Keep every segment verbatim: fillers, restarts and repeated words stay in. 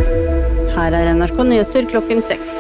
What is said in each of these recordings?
Her er N R K Nyheter klokken seks.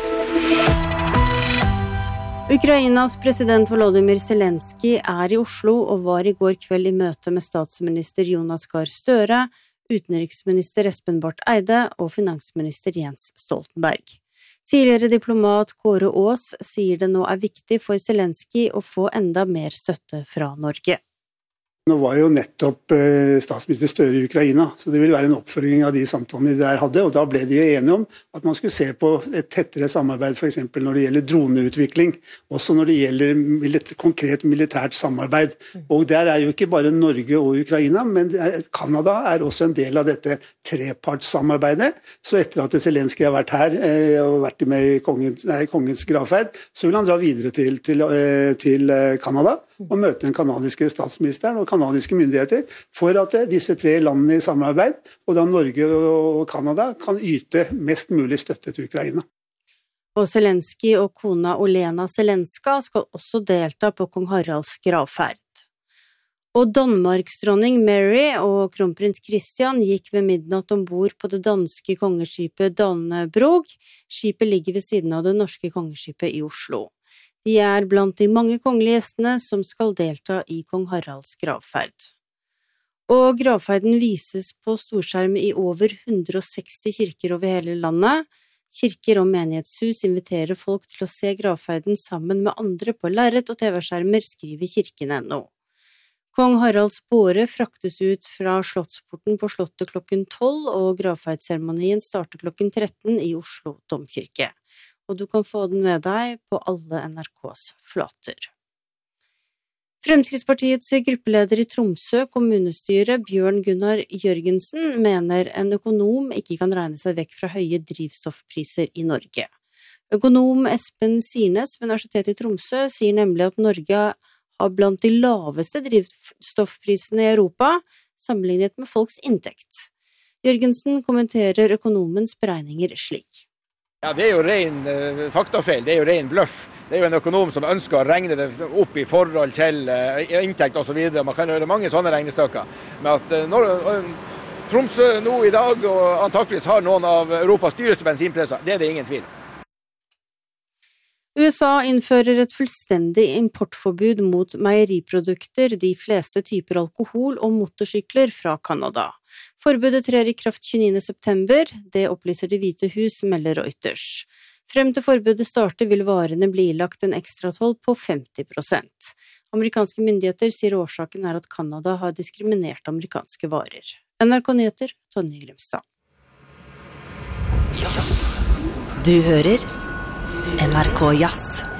Ukrainas president Volodymyr Zelensky er i Oslo og var i går kveld i møte med statsminister Jonas Gahr Støre, utenriksminister Espen Barth Eide og finansminister Jens Stoltenberg. Tidligere diplomat Kåre Aas sier det nå er viktig for Zelensky å få enda mer støtte fra Norge. Nå var jo nettopp statsminister Støre i Ukraina, så det vil være en oppfølging av de samtalene de der hadde, og da ble de jo enige om at man skulle se på et tettere samarbeid, for eksempel når det gjelder droneutvikling, også når det gjelder militært, konkret militært samarbeid. Og der er jo ikke bare Norge og Ukraina, men Kanada er også en del av dette trepartssamarbeidet. Så etter at Zelensky har vært her og vært med i kongens, nei, kongens gravferd, så vil han dra videre til, til, til Kanada og møte den kanadiske statsministeren og kanadiske myndigheter for at disse tre landene i samarbeid, og da Norge og Kanada, kan yte mest mulig støtte til Ukraina. Og Zelensky og kona Olena Zelenska skal også delta på kong Haralds gravferd. Og Danmarks dronning Mary og kronprins Christian gikk ved midnatt ombord på det danske kongeskipet Dannebrog. Skipet ligger ved siden av det norske kongeskipet i Oslo. De er blant de mange kongelige gjestene som skal delta i kong Haralds gravferd. Og gravferden vises på storskjerm i over hundre og seksti kirker over hele landet. Kirker og menighetshus inviterer folk til å se gravferden sammen med andre på lerret og T V-skjermer, skriver kirken punktum no. Kong Haralds båre fraktes ut fra Slottsporten på Slottet klokken tolv, og gravferdsseremonien starter klokken tretten i Oslo domkirke. Og du kan få den med deg på alle N R K's flater. Fremskrittspartiets gruppeleder i Tromsø kommunestyre, Bjørn Gunnar Jørgensen, mener en økonom ikke kan regne seg vekk fra høye drivstoffpriser i Norge. Økonom Espen Sirnes ved Universitetet i Tromsø sier nemlig at Norge har blant de laveste drivstoffprisene i Europa, sammenlignet med folks inntekt. Jørgensen kommenterer økonomens beregninger slik. Ja, det er jo ren uh, faktafeil, det er jo ren bløff. Det er jo en økonom som ønsker å regne det opp i forhold til uh, inntekt og så videre. Man kan gjøre mange sånne regnestykker. Men at uh, når, uh, Tromsø nå i dag og antakeligvis har noen av Europas dyreste bensinpriser, det er det ingen tvil. U S A innfører et fullstendig importforbud mot meieriprodukter, de fleste typer alkohol og motorsykler fra Kanada. Forbudet trer i kraft tjueniende september, det opplyser Det hvite hus, melder Reuters. Frem til forbudet starter vil varene bli ilagt en ekstratoll på femti prosent. Amerikanske myndigheter sier årsaken er at Kanada har diskriminert amerikanske varer. N R K Nyheter, Tonje Grimstad. Du hører N R K Jazz.